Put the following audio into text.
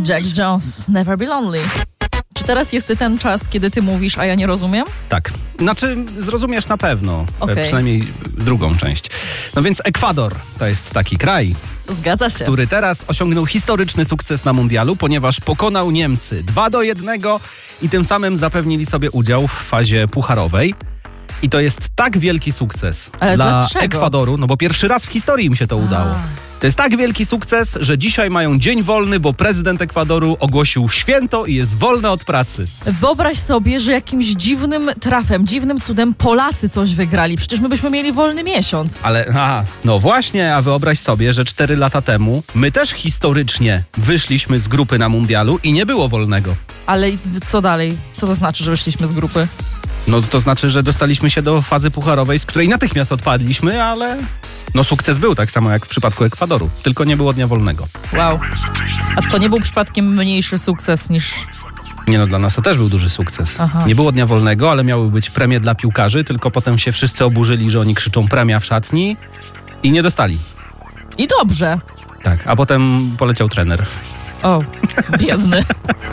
Jack Jones, Never Be Lonely. Czy teraz jest ten czas, kiedy ty mówisz, a ja nie rozumiem? Tak. Znaczy, zrozumiesz na pewno. Okay. Przynajmniej drugą część. No więc Ekwador to jest taki kraj, Zgadza się. który teraz osiągnął historyczny sukces na mundialu, ponieważ pokonał Niemcy 2-1 i tym samym zapewnili sobie udział w fazie pucharowej. I to jest tak wielki sukces Ale dla dlaczego? Ekwadoru, no bo pierwszy raz w historii im się to udało. To jest tak wielki sukces, że dzisiaj mają dzień wolny, bo prezydent Ekwadoru ogłosił święto i jest wolny od pracy. Wyobraź sobie, że jakimś dziwnym trafem, dziwnym cudem Polacy coś wygrali. Przecież my byśmy mieli wolny miesiąc. Ale, no właśnie, a wyobraź sobie, że 4 lata temu my też historycznie wyszliśmy z grupy na mundialu i nie było wolnego. Ale co dalej? Co to znaczy, że wyszliśmy z grupy? No to znaczy, że dostaliśmy się do fazy pucharowej, z której natychmiast odpadliśmy, ale no sukces był, tak samo jak w przypadku Ekwadoru. Tylko nie było dnia wolnego. Wow. A to nie był przypadkiem mniejszy sukces niż... Nie no, dla nas to też był duży sukces. Aha. Nie było dnia wolnego, ale miały być premie dla piłkarzy, tylko potem się wszyscy oburzyli, że oni krzyczą premia w szatni i nie dostali. I dobrze. Tak, a potem poleciał trener. O, biedny.